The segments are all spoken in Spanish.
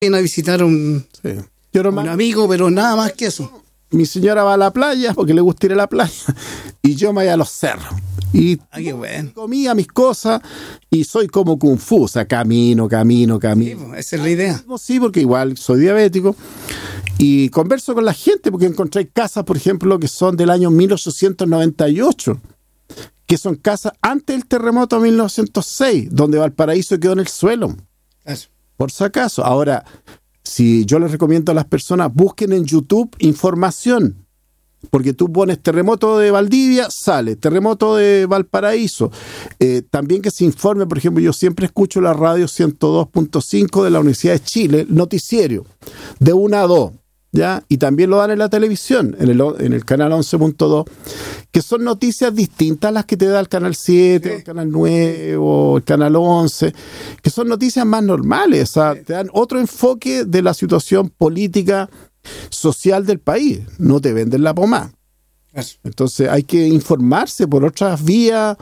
a visitar un amigo, pero nada más que eso. Mi señora va a la playa porque le gusta ir a la playa y yo me voy a los cerros. Y qué bueno. Comía mis cosas y soy como Kung Fu, o sea, camino. Sí, esa es la idea. Sí, porque igual soy diabético y converso con la gente porque encontré casas, por ejemplo, que son del año 1898, que son casas antes del terremoto de 1906, donde Valparaíso quedó en el suelo. Eso. Por si acaso. Ahora, si yo les recomiendo a las personas, busquen en YouTube información. Porque tú pones terremoto de Valdivia, sale, terremoto de Valparaíso. También que se informe, por ejemplo, yo siempre escucho la radio 102.5 de la Universidad de Chile, noticiero, de 1 a 2, ¿ya? Y también lo dan en la televisión, en el canal 11.2, que son noticias distintas a las que te da el canal 7, sí, el canal 9 o el canal 11, que son noticias más normales, o sea, te dan otro enfoque de la situación política social del país, no te venden la pomada. Entonces hay que informarse por otras vías.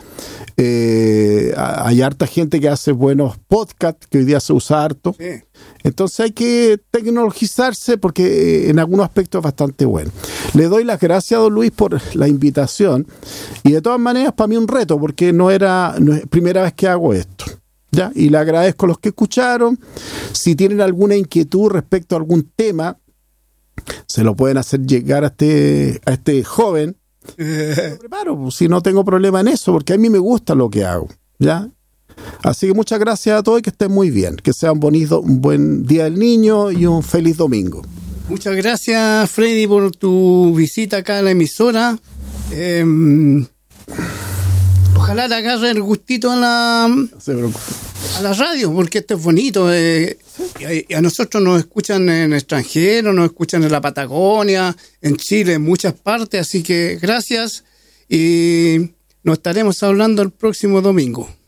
Hay harta gente que hace buenos podcasts, que hoy día se usa harto. Sí. Entonces hay que tecnologizarse porque en algunos aspectos es bastante bueno. Le doy las gracias a don Luis por la invitación y de todas maneras para mí un reto porque no es primera vez que hago esto. ¿Ya? Y le agradezco a los que escucharon. Si tienen alguna inquietud respecto a algún tema, se lo pueden hacer llegar a este joven. Lo preparo, si no tengo problema en eso, porque a mí me gusta lo que hago, ¿ya? Así que muchas gracias a todos y que estén muy bien. Que sea un buen Día del Niño y un feliz domingo. Muchas gracias, Freddy, por tu visita acá a la emisora. Ojalá te agarre el gustito a la radio, porque esto es bonito. Y a nosotros nos escuchan en extranjero, nos escuchan en la Patagonia, en Chile, en muchas partes. Así que gracias y nos estaremos hablando el próximo domingo.